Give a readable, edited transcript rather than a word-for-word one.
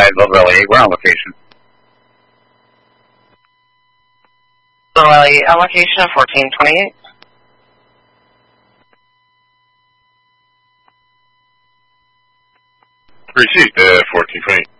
Local 8, we're on location. Local 8, on location of 1428. Received, 1428.